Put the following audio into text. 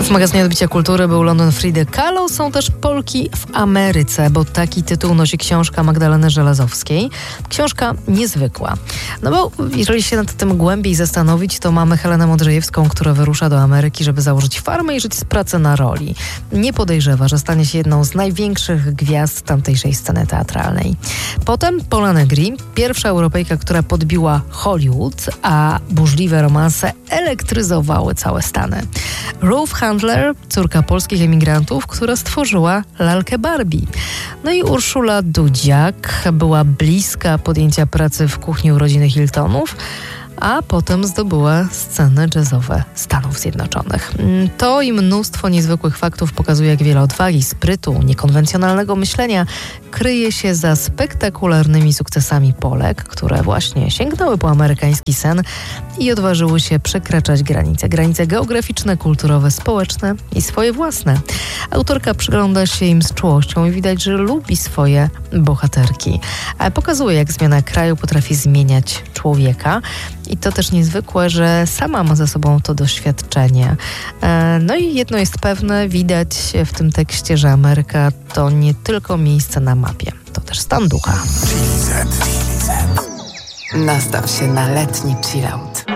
W magazynie Odbicia Kultury był London Frida Kahlo, są też Polki w Ameryce, bo taki tytuł nosi książka Magdaleny Żelazowskiej. Książka niezwykła. No bo jeżeli się nad tym głębiej zastanowić, to mamy Helenę Modrzejewską, która wyrusza do Ameryki, żeby założyć farmę i żyć z pracy na roli. Nie podejrzewa, że stanie się jedną z największych gwiazd tamtejszej sceny teatralnej. Potem Pola Negri, pierwsza Europejka, która podbiła Hollywood, a burzliwe romanse elektryzowały całe Stany. Ruth Handler, córka polskich emigrantów, która stworzyła lalkę Barbie. No i Urszula Dudziak była bliska podjęcia pracy w kuchni u rodziny Hiltonów, a potem zdobyła sceny jazzowe Stanów Zjednoczonych. To i mnóstwo niezwykłych faktów pokazuje, jak wiele odwagi, sprytu, niekonwencjonalnego myślenia kryje się za spektakularnymi sukcesami Polek, które właśnie sięgnęły po amerykański sen i odważyły się przekraczać granice geograficzne, kulturowe, społeczne i swoje własne. Autorka przygląda się im z czułością i widać, że lubi swoje bohaterki. Ale pokazuje, jak zmiana kraju potrafi zmieniać człowieka. I to też niezwykłe, że sama ma za sobą to doświadczenie. No i jedno jest pewne, widać w tym tekście, że Ameryka to nie tylko miejsce na mapie, to też stan ducha. Nastaw się na letni chillout.